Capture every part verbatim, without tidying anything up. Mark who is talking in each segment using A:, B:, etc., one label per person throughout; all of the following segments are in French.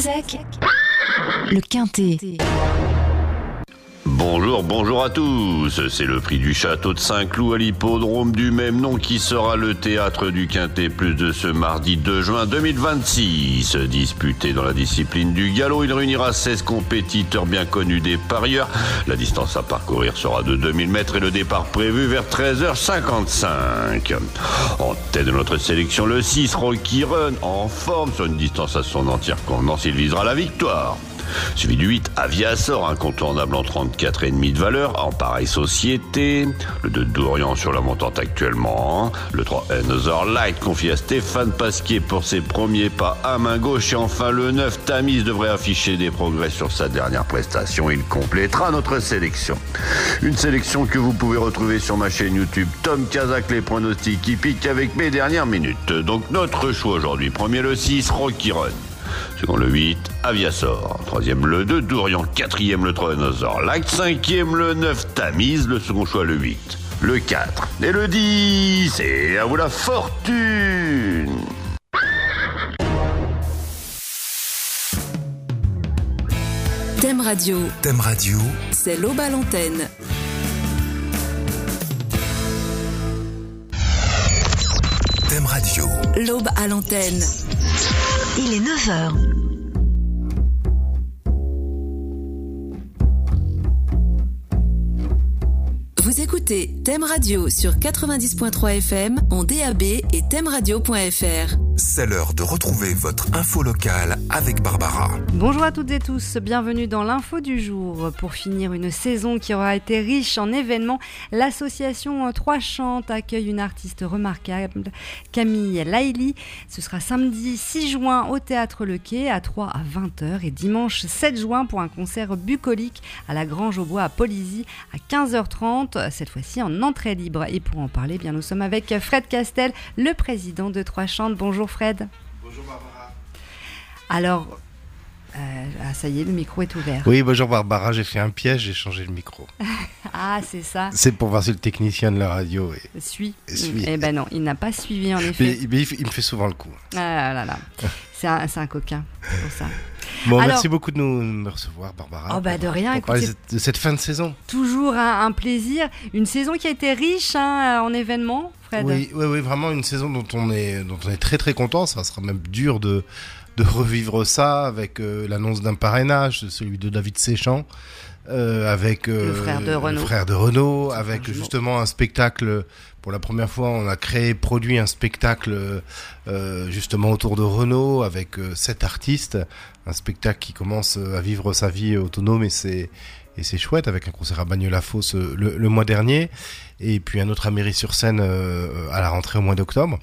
A: Kazakh, le Quintet.
B: Bonjour, bonjour à tous. C'est le prix du château de Saint-Cloud à l'hippodrome du même nom qui sera le théâtre du Quintet Plus de ce mardi deux juin deux mille vingt-six. Disputé dans la discipline du galop, il réunira seize compétiteurs bien connus des parieurs. La distance à parcourir sera de deux mille mètres et le départ prévu vers treize heures cinquante-cinq. En tête de notre sélection, le six Rocky Run, en forme sur une distance à son entière convenance, il visera la victoire. Suivi du huit, Aviasor, incontournable en trente-quatre virgule cinq de valeur, en pareille société. Le deux, Dorian sur la montante actuellement. Le trois, Another Light, confié à Stéphane Pasquier pour ses premiers pas à main gauche. Et enfin, le neuf, Tamise, devrait afficher des progrès sur sa dernière prestation. Il complétera notre sélection. Une sélection que vous pouvez retrouver sur ma chaîne YouTube Tom Kazakh, les pronostics qui piquent avec mes dernières minutes. Donc notre choix aujourd'hui. Premier, le six, Rocky Run. Second, le huit, Aviasor. Troisième, le deux, Dorian. Quatrième, le trois, Another Light. Cinquième, le neuf, Tamise. Le second choix, le huit. Le quatre et le dix. Et à vous la fortune.
A: Thème Radio.
C: Thème Radio.
A: C'est l'aube à l'antenne.
C: Thème Radio.
A: L'aube à l'antenne. Il est neuf heures. Vous écoutez Thème Radio sur quatre-vingt-dix virgule trois F M en D A B et thème radio point F R.
C: C'est l'heure de retrouver votre info locale avec Barbara.
D: Bonjour à toutes et tous, bienvenue dans l'info du jour. Pour finir une saison qui aura été riche en événements, l'association Trois Chantes accueille une artiste remarquable, Camille Laïli. Ce sera samedi six juin au Théâtre Le Quai à trois à vingt heures et dimanche sept juin pour un concert bucolique à la Grange aux Bois à Polizy à quinze heures trente, cette fois-ci en entrée libre. Et pour en parler, bien, nous sommes avec Fred Castel, le président de Trois Chantes. Bonjour Fred.
E: Bonjour Barbara.
D: Alors, euh, ah, ça y est, le micro est ouvert.
E: Oui, bonjour Barbara, j'ai fait un piège, j'ai changé le micro.
D: Ah, c'est ça.
E: C'est pour voir si le technicien de la radio est...
D: Suit.
E: suit.
D: Eh ben non, il n'a pas suivi en effet.
E: Mais, mais il, il me fait souvent le coup.
D: Ah là là là. C'est un, c'est un coquin, c'est pour ça.
E: Bon,
D: Alors,
E: merci beaucoup de nous de me recevoir, Barbara.
D: Oh bah de rien,
E: pour parler
D: écoutez,
E: de cette fin de saison.
D: Toujours un, un plaisir. Une saison qui a été riche hein, en événements, Fred.
E: Oui, oui, oui, vraiment une saison dont on est, dont on est très très content. Ça sera même dur de, de revivre ça avec euh, l'annonce d'un parrainage, celui de David Séchant. Euh, avec euh,
D: le frère de Renaud,
E: le frère de Renaud avec
D: jumeau.
E: Justement un spectacle. Pour la première fois, on a créé, produit un spectacle euh, justement autour de Renaud avec euh, sept artistes. Un spectacle qui commence à vivre sa vie autonome et c'est et c'est chouette avec un concert à Bagnols-la-Fosse le, le mois dernier et puis un autre à Méry-sur-Seine euh, à la rentrée au mois d'octobre.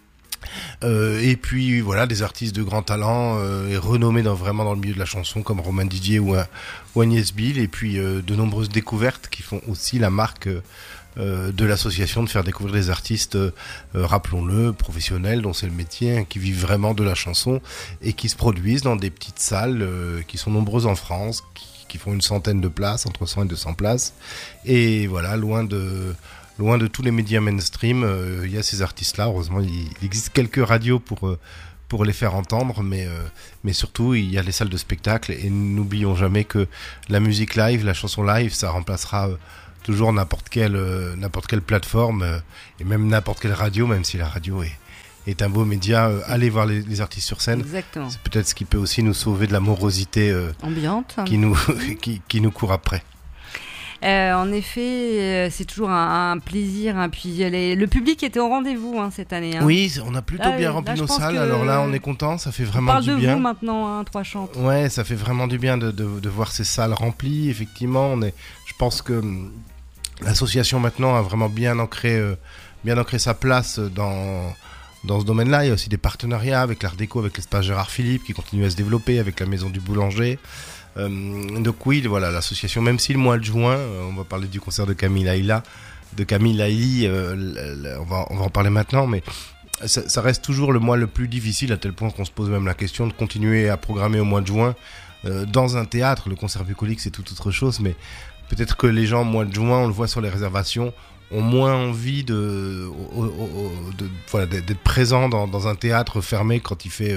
E: Euh, et puis voilà, des artistes de grand talent euh, et renommés dans, vraiment dans le milieu de la chanson comme Romain Didier ou, ou Agnès Bill, et puis euh, de nombreuses découvertes qui font aussi la marque euh, de l'association de faire découvrir des artistes, euh, rappelons-le, professionnels dont c'est le métier, hein, qui vivent vraiment de la chanson et qui se produisent dans des petites salles euh, qui sont nombreuses en France, qui, qui font une centaine de places, entre cent et deux cents places, et voilà, loin de... Loin de tous les médias mainstream, il euh, y a ces artistes-là. Heureusement, il, il existe quelques radios pour, euh, pour les faire entendre, mais, euh, mais surtout, il y a les salles de spectacle. Et n'oublions jamais que la musique live, la chanson live, ça remplacera euh, toujours n'importe quelle, euh, n'importe quelle plateforme, euh, et même n'importe quelle radio, même si la radio est, est un beau média. Euh, allez voir les, les artistes sur scène.
D: Exactement.
E: C'est peut-être ce qui peut aussi nous sauver de la morosité euh,
D: ambiante
E: qui nous, qui, qui nous court après.
D: Euh, en effet, euh, c'est toujours un, un plaisir. Hein. Puis les, le public était au rendez-vous hein, cette année. Hein.
E: Oui, on a plutôt
D: là,
E: bien
D: là,
E: rempli
D: là,
E: nos salles.
D: que...
E: Alors là, on est content. Ça fait vraiment
D: on parle
E: du
D: de
E: bien.
D: vous maintenant, hein, Trois Chantes.
E: Ouais, ça fait vraiment du bien de, de, de voir ces salles remplies. Effectivement, on est. Je pense que hum, l'association maintenant a vraiment bien ancré, euh, bien ancré sa place dans. Dans ce domaine-là, il y a aussi des partenariats avec l'Art Déco, avec l'espace Gérard Philippe qui continue à se développer, avec la Maison du Boulanger. Euh, donc oui, voilà, l'association, même si le mois de juin, euh, on va parler du concert de Camille Laïla, de Camille Laïli, euh, l- l- on, va, on va en parler maintenant, mais ça, ça reste toujours le mois le plus difficile, à tel point qu'on se pose même la question de continuer à programmer au mois de juin euh, dans un théâtre. Le concert bucolique, c'est tout autre chose, mais peut-être que les gens, au mois de juin, on le voit sur les réservations, ont moins envie de, de, de voilà, d'être présents dans, dans un théâtre fermé quand il fait euh,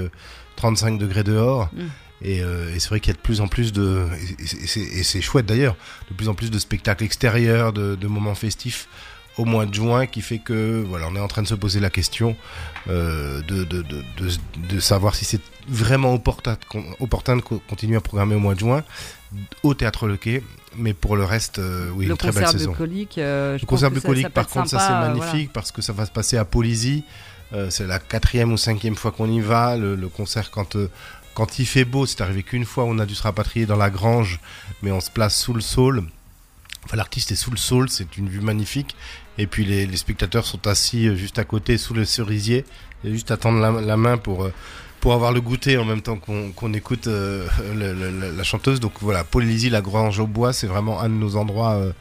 E: trente-cinq degrés dehors.
D: Mmh.
E: Et, euh, et c'est vrai qu'il y a de plus en plus de, et c'est, et c'est chouette d'ailleurs, de plus en plus de spectacles extérieurs, de, de moments festifs au mois de juin, qui fait que voilà, on est en train de se poser la question euh, de, de, de, de, de savoir si c'est vraiment opportun, opportun de continuer à programmer au mois de juin au Théâtre Le Quai. Mais pour le reste, euh, oui,
D: le
E: une très belle saison.
D: Bucolique, euh, je
E: le concert
D: pense
E: bucolique,
D: ça, ça
E: par contre,
D: sympa,
E: ça c'est magnifique
D: voilà.
E: Parce que ça va se passer à Polisy. Euh, c'est la quatrième ou cinquième fois qu'on y va. Le, le concert, quand euh, quand il fait beau, c'est arrivé qu'une fois, on a dû se rapatrier dans la grange, mais on se place sous le saule. Enfin, l'artiste est sous le saule, c'est une vue magnifique. Et puis les, les spectateurs sont assis juste à côté, sous le cerisier, et juste attendre la, la main pour euh, pour avoir le goûter en même temps qu'on, qu'on écoute euh, le, le, la chanteuse. Donc voilà, Polisy, la Grange au Bois, c'est vraiment un de nos endroits euh,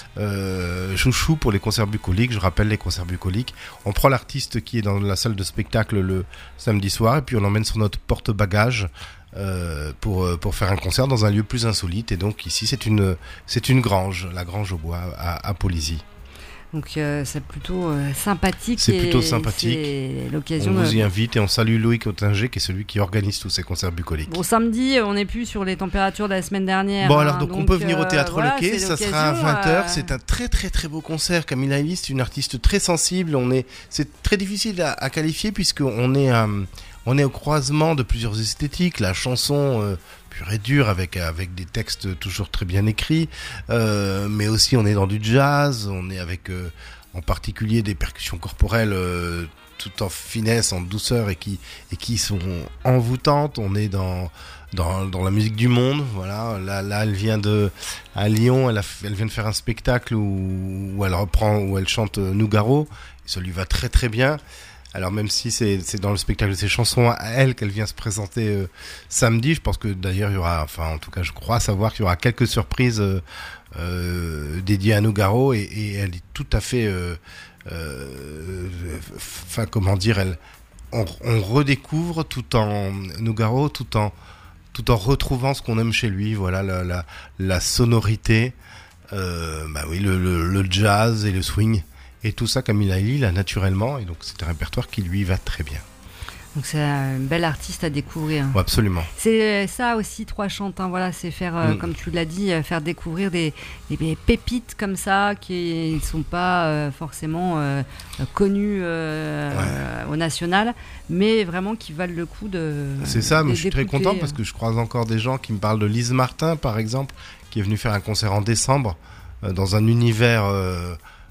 E: euh, chouchou pour les concerts bucoliques. Je rappelle les concerts bucoliques. On prend l'artiste qui est dans la salle de spectacle le samedi soir et puis on l'emmène sur notre porte-bagages euh, pour pour faire un concert dans un lieu plus insolite. Et donc ici, c'est une c'est une grange, la Grange au Bois à, à Polisy.
D: Donc euh, c'est plutôt euh, sympathique.
E: C'est
D: et
E: plutôt sympathique.
D: C'est l'occasion.
E: On
D: de...
E: vous y invite et on salue Loïc Ottinger qui est celui qui organise tous ces concerts bucoliques.
D: Bon, samedi, on n'est plus sur les températures de la semaine dernière.
E: Bon
D: hein,
E: alors donc, donc on peut venir au Théâtre
D: euh, voilà,
E: Le Quai, ça sera à vingt heures. Euh... C'est un très très très beau concert. Camille Laïlis, c'est une artiste très sensible. On est, c'est très difficile à, à qualifier puisqu'on est, euh, on est au croisement de plusieurs esthétiques. La chanson. Euh, pur et dur avec avec des textes toujours très bien écrits, euh, mais aussi on est dans du jazz, on est avec euh, en particulier des percussions corporelles euh, tout en finesse, en douceur et qui et qui sont envoûtantes. On est dans dans dans la musique du monde, voilà. Là là elle vient de à Lyon, elle a, elle vient de faire un spectacle où où elle reprend où elle chante Nougaro et ça lui va très très bien. Alors même si c'est, c'est dans le spectacle de ses chansons à elle qu'elle vient se présenter euh, samedi, je pense que d'ailleurs il y aura, enfin en tout cas je crois savoir qu'il y aura quelques surprises euh, euh, dédiées à Nougaro et, et elle est tout à fait, enfin euh, euh, comment dire, elle, on, on redécouvre tout en Nougaro, tout en tout en retrouvant ce qu'on aime chez lui, voilà la la, la sonorité, euh, bah oui le, le, le jazz et le swing. Et tout ça, Camille Laïlis, là, naturellement. Et donc, c'est un répertoire qui lui va très bien.
D: Donc, c'est un bel artiste à découvrir.
E: Ouais, absolument.
D: C'est ça aussi, Trois Chantes. Hein, voilà, c'est faire, euh, mm. comme tu l'as dit, faire découvrir des, des, des pépites comme ça qui ne sont pas euh, forcément euh, connues euh, ouais. euh, au national, mais vraiment qui valent le coup de.
E: C'est ça, mais je suis très
D: d'écouter.
E: content parce que je croise encore des gens qui me parlent de Lise Martin, par exemple, qui est venue faire un concert en décembre euh, dans un univers. Euh,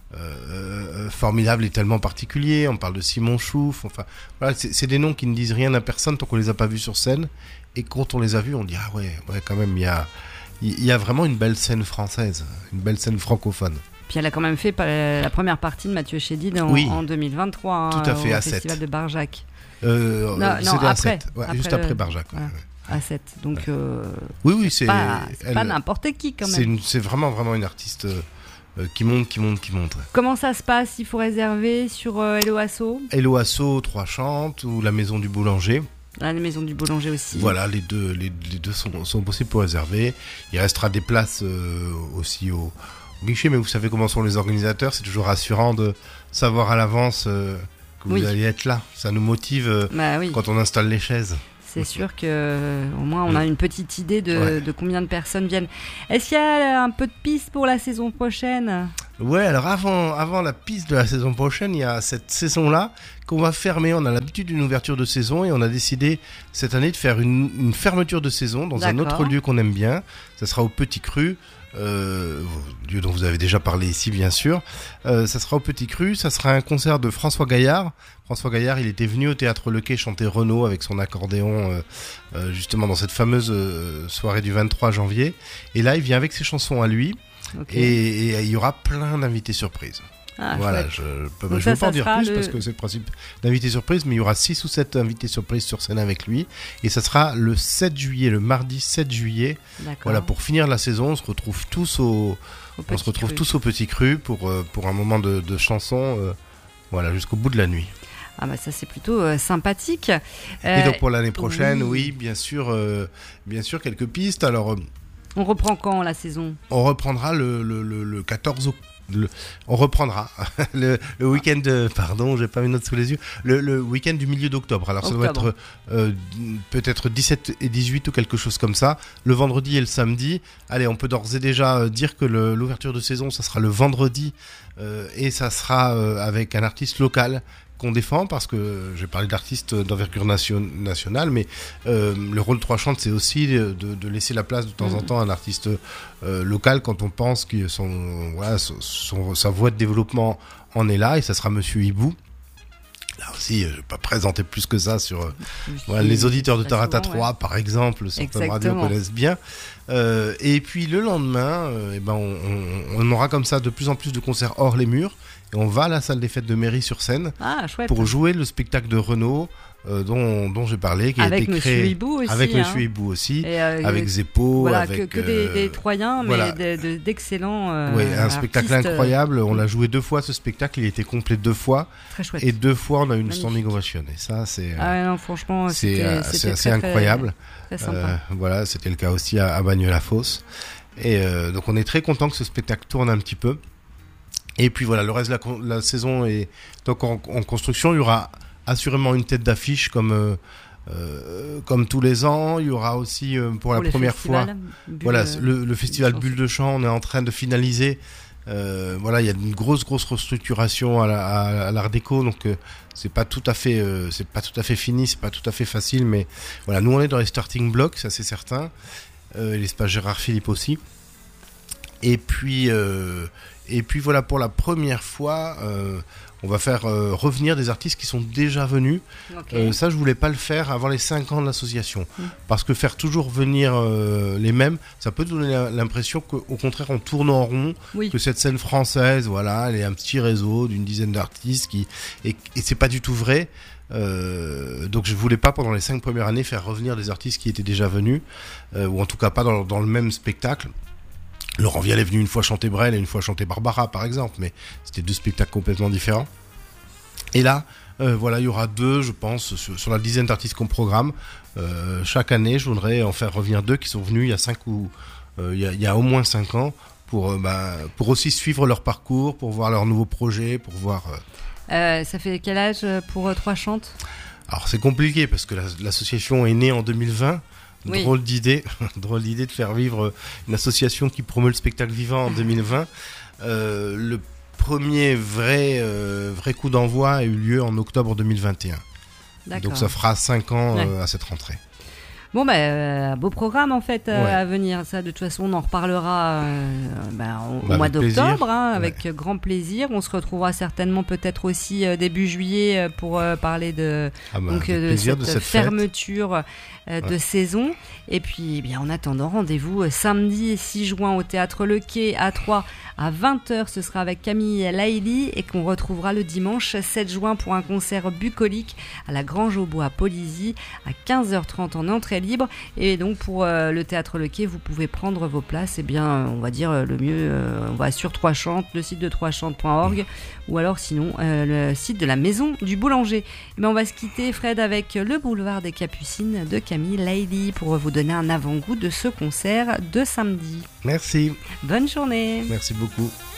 E: Euh, formidable et tellement particulier. On parle de Simon Chouf, enfin voilà, c'est, c'est des noms qui ne disent rien à personne tant qu'on les a pas vus sur scène, et quand on les a vus on dit ah ouais, ouais quand même il y a, il y a vraiment une belle scène française, une belle scène francophone.
D: Puis elle a quand même fait la première partie de Mathieu Chédid en,
E: oui,
D: en deux mille vingt-trois hein,
E: tout à fait,
D: au
E: à
D: Festival
E: sept.
D: de Barjac.
E: Euh,
D: non,
E: c'était
D: non,
E: à
D: après,
E: sept, ouais,
D: après
E: juste
D: le...
E: après Barjac.
D: Voilà.
E: Ouais.
D: À sept, donc euh,
E: oui oui c'est,
D: pas, c'est
E: elle,
D: pas n'importe qui quand même.
E: C'est, une, c'est vraiment vraiment une artiste euh, qui monte, qui monte, qui monte.
D: Comment ça se passe? Il faut réserver sur euh, Hello Asso.
E: Hello Asso, Trois Chantes ou la Maison du Boulanger.
D: La Maison du Boulanger aussi.
E: Voilà, les deux, les, les deux sont, sont possibles pour réserver. Il restera des places euh, aussi au, au guichet, mais vous savez comment sont les organisateurs. C'est toujours rassurant de savoir à l'avance euh, que vous oui. allez être là. Ça nous motive euh,
D: bah, oui.
E: quand on installe les chaises.
D: C'est sûr que euh, au moins on a une petite idée de,
E: ouais.
D: de combien de personnes viennent. Est-ce qu'il y a un peu de piste pour la saison prochaine?
E: Ouais, alors avant, avant la piste de la saison prochaine, il y a cette saison-là qu'on va fermer. On a l'habitude d'une ouverture de saison et on a décidé cette année de faire une, une fermeture de saison dans D'accord. un autre lieu qu'on aime bien. Ça sera au Petit Cru. Euh, lieu dont vous avez déjà parlé ici bien sûr. Euh, ça sera au Petit Cru, ça sera un concert de François Gaillard. François Gaillard, il était venu au Théâtre Le Quai chanter Renaud avec son accordéon euh, euh, justement dans cette fameuse euh, soirée du vingt-trois janvier. Et là, il vient avec ses chansons à lui. Okay. Et, et il y aura plein d'invités surprises. Ah, voilà, je ne peux pas en dire plus le... parce que c'est le principe d'invité surprise, mais il y aura six ou sept invités surprises sur scène avec lui. Et ça sera le sept juillet, le mardi sept juillet. D'accord. Voilà, pour finir la saison, on se retrouve tous au, au on se retrouve cru. tous au Petit Cru pour, euh, pour un moment de, de chanson, euh, voilà, jusqu'au bout de la nuit.
D: Ah bah ça c'est plutôt euh, sympathique.
E: Euh, et donc pour l'année prochaine, oui, oui bien sûr, euh, bien sûr quelques pistes. Alors. Euh,
D: On reprend quand la saison?
E: On reprendra le, le, le, le quatorze le, on reprendra le, le week-end, de, pardon, j'ai pas mes notes sous les yeux, le, le week-end du milieu d'octobre. Alors Octobre. Ça doit être euh, peut-être dix-sept et dix-huit ou quelque chose comme ça, le vendredi et le samedi. Allez, on peut d'ores et déjà dire que le, l'ouverture de saison, ça sera le vendredi euh, et ça sera euh, avec un artiste local qu'on défend, parce que j'ai parlé d'artistes d'envergure nation, nationale, mais euh, le rôle Trois Chantes, c'est aussi de, de laisser la place de temps en temps à un artiste euh, local quand on pense que son, voilà, son, son, sa voie de développement en est là, et ça sera Monsieur Hibou. Là aussi, je ne vais pas présenter plus que ça sur euh, voilà, les auditeurs de Tarata trois, ouais. Par exemple, sur Thème Radio connaissent bien. Euh, et puis le lendemain, euh, eh ben, on, on, on aura comme ça de plus en plus de concerts hors les murs. Et on va à la salle des fêtes de Mairie-sur-Seine
D: ah,
E: pour jouer le spectacle de Renaud euh, dont, dont j'ai parlé, qui
D: avec
E: a été
D: Monsieur
E: créé
D: Hibou aussi,
E: avec
D: hein.
E: Monsieur Hibou aussi, et euh, avec
D: euh,
E: Zeppo,
D: voilà,
E: avec
D: que, que des, des Troyens, mais
E: voilà.
D: de, de, d'excellents. Euh,
E: oui, un spectacle
D: artistes,
E: incroyable. On
D: euh,
E: l'a joué deux fois ce spectacle, il était complet deux fois.
D: Très chouette.
E: Et deux fois on a eu une
D: Magnifique.
E: standing ovation. Et ça, c'est.
D: Ah ouais, non, franchement,
E: c'est,
D: c'était,
E: euh,
D: c'était
E: c'est assez
D: très,
E: incroyable.
D: Très, très sympa.
E: Euh, voilà, c'était le cas aussi à, à Bagnes-la-Fosse. Et euh, donc on est très content que ce spectacle tourne un petit peu. Et puis voilà, le reste de la, la saison est donc en, en construction. Il y aura assurément une tête d'affiche comme euh, euh, comme tous les ans. Il y aura aussi euh, pour, pour la première fois, Bulle, voilà, le, le festival Bulle de Chant. On est en train de finaliser. Euh, voilà, il y a une grosse grosse restructuration à, la, à, à l'Art Déco, donc euh, c'est pas tout à fait euh, c'est pas tout à fait fini, c'est pas tout à fait facile, mais voilà, nous on est dans les starting blocks, ça c'est certain. Euh, l'espace Gérard Philippe aussi. Et puis euh, Et puis voilà, pour la première fois, euh, on va faire euh, revenir des artistes qui sont déjà venus. Okay. Euh, ça, je voulais pas le faire avant les cinq ans de l'association. Mmh. Parce que faire toujours venir euh, les mêmes, ça peut donner l'impression qu'au contraire, on tourne en rond, oui. que cette scène française, voilà, elle est un petit réseau d'une dizaine d'artistes. Qui... Et, et c'est pas du tout vrai. Euh, donc je voulais pas, pendant les cinq premières années, faire revenir des artistes qui étaient déjà venus, euh, ou en tout cas pas dans, dans le même spectacle. Laurent Vial est venu une fois chanter Brel et une fois chanter Barbara, par exemple, mais c'était deux spectacles complètement différents. Et là, euh, voilà, il y aura deux, je pense, sur, sur la dizaine d'artistes qu'on programme. Euh, chaque année, je voudrais en faire revenir deux qui sont venus il y a cinq ou euh, il, y a, il y a au moins cinq ans, pour, euh, bah, pour aussi suivre leur parcours, pour voir leurs nouveaux projets, pour voir. Euh...
D: Euh, ça fait quel âge pour euh, Trois Chantes ?
E: Alors c'est compliqué parce que la, l'association est née en deux mille vingt.
D: Oui.
E: Drôle d'idée, drôle d'idée de faire vivre une association qui promeut le spectacle vivant en deux mille vingt. Euh, le premier vrai, euh, vrai coup d'envoi a eu lieu en octobre deux mille vingt et un. D'accord. Donc ça fera cinq ans ouais. euh, à cette rentrée.
D: Bon, bah, euh, beau programme en fait euh,
E: ouais.
D: à venir. Ça, de toute façon, on en reparlera euh, bah, au,
E: bah,
D: au mois d'octobre, hein,
E: ouais.
D: avec grand plaisir. On se retrouvera certainement peut-être aussi euh, début juillet pour euh, parler de,
E: ah bah,
D: donc, de, cette,
E: de cette
D: fermeture euh,
E: ouais.
D: de saison. Et puis, eh bien, en attendant, rendez-vous euh, samedi six juin au Théâtre Le Quai à Troyes à vingt heures. Ce sera avec Camille Laïli, et qu'on retrouvera le dimanche sept juin pour un concert bucolique à la Grange au Bois à Polizy à quinze heures trente en entrée libre. Et donc pour euh, le Théâtre Le Quai, vous pouvez prendre vos places. Et eh bien, euh, on va dire euh, le mieux, euh, on va sur Trois Chantes, le site de trois chantes point org, mmh. ou alors sinon euh, le site de la Maison du Boulanger. Et bien, on va se quitter, Fred, avec le Boulevard des Capucines de Camille Laïli pour vous donner un avant-goût de ce concert de samedi.
E: Merci.
D: Bonne journée.
E: Merci beaucoup.